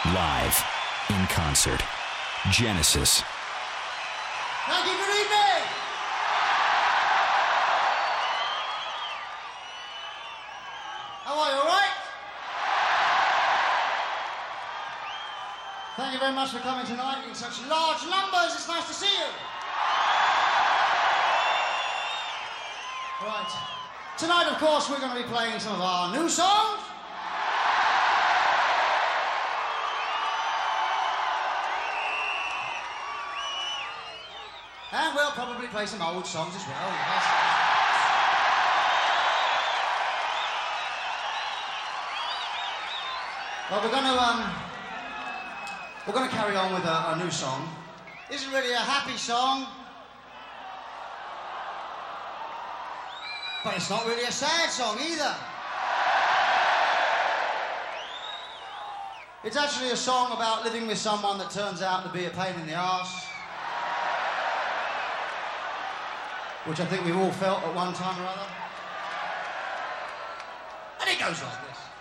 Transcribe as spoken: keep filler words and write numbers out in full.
Live, in concert, Genesis. Thank you, good evening! How are you, all right? Thank you very much for coming tonight in such large numbers. It's nice to see you. Right. Tonight, of course, we're going to be playing some of our new songs. And we'll probably play some old songs as well, yes. Well, we're going to, um, we're going to carry on with a, a new song. This isn't really a happy song, but it's not really a sad song either. It's actually a song about living with someone that turns out to be a pain in the arse, which I think we've all felt at one time or other. And it goes like this.